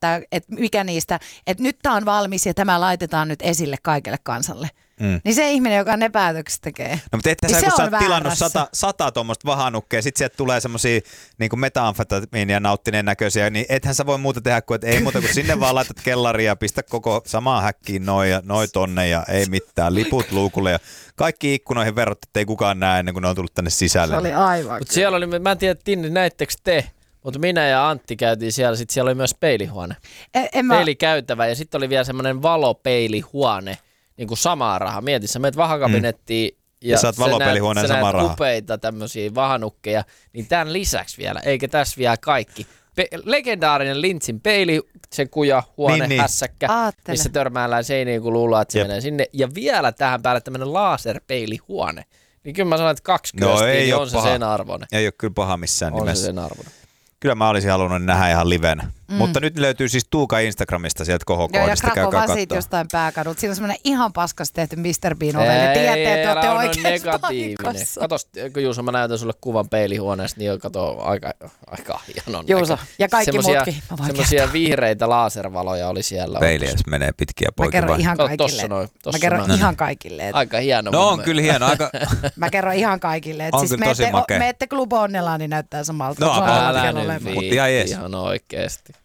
päättää, että mikä niistä, että nyt tämä on valmis ja tämä laitetaan nyt esille kaikelle kansalle. Niin se ihminen, joka ne päätökset tekee. No mutta että niin sä, kun sä oot väärässä. tilannut 100 tuommoista vahanukkeja, sit sieltä tulee semmosia niin metamfetamiinia nauttineen näköisiä, niin ethän sä voi muuta tehdä kuin, että ei muuta kuin sinne vaan laitat kellariin ja pistä koko samaan häkkiin noi tonne ja ei mitään, liput luukulle ja kaikki ikkunoihin verrat, että ei kukaan näe ennen kuin ne on tullut tänne sisälle. Se oli aivan. Mutta siellä oli, mä en tiedä, Tinni, näittekö te? Mutta minä ja Antti käytiin siellä, sitten siellä oli myös peilihuone. Peilikäytävä ja sitten oli vielä semmoinen valopeilihuone, niin kuin samaa rahaa. Mieti, sä menet vahakabinettiin ja saat valopeilihuoneen samaa rahaa. upeita tämmöisiä vahanukkeja, niin tämän lisäksi vielä, eikä tässä vielä kaikki. Legendaarinen Lintsin peili, se kujahuone, hässäkkä, missä törmäillään seiniin, kun luullaan, että se menee sinne. Ja vielä tähän päälle tämmöinen laserpeilihuone. Niin kyllä mä sanon, että 2 niin on se sen arvoinen. Ei ole kyllä paha missään on nimessä. Se sen arvoinen. Kyllä mä olisin halunnut nähdä ihan livenä. Mutta nyt löytyy siis Tuuka Instagramista sieltä kohokohdista. Ja Krakovan siitä jostain pääkadulta. Siinä on semmoinen ihan paskas tehty Mr. Bean oveli. Tiedätte, että olette oikeassa paikassa. Katos, kun Juuso, mä näytän sulle kuvan peilihuoneesta, niin kato aika hienon. Juuso, ja kaikki muutkin. Semmoisia vihreitä laservaloja oli siellä. Peiliäs menee pitkiä poikia. Mä kerron ihan kaikille. Mä kerron ihan kaikille. Aika hieno. No on kyllä hieno. Mä kerron ihan kaikille. On kyllä tosi makea. Meette Club Onnellaan, niin näyttää samalta. No, älä nyt ihan jees. ihan oikeesti.